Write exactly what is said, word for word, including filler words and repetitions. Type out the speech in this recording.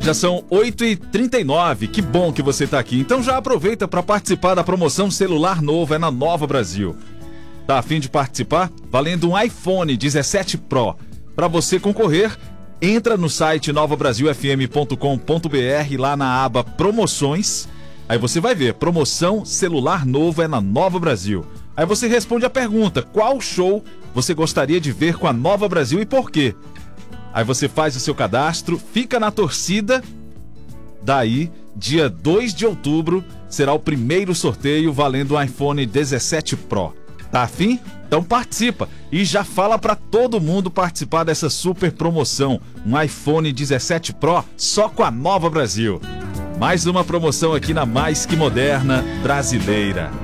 Já são oito e trinta e nove, que bom que você está aqui. Então já aproveita para participar da promoção celular novo, é na Nova Brasil. Tá a fim de participar? Valendo um iPhone dezessete Pro. Para você concorrer, entra no site nova brasil f m ponto com ponto b r, lá na aba Promoções. Aí você vai ver, promoção celular novo é na Nova Brasil. Aí você responde a pergunta, qual show você gostaria de ver com a Nova Brasil e por quê? Aí você faz o seu cadastro, fica na torcida. Daí, dia dois de outubro, será o primeiro sorteio valendo um iPhone dezessete Pro. Tá afim? Então participa e já fala pra todo mundo participar dessa super promoção. Um iPhone dezessete Pro só com a Nova Brasil. Mais uma promoção aqui na Mais Que Moderna Brasileira.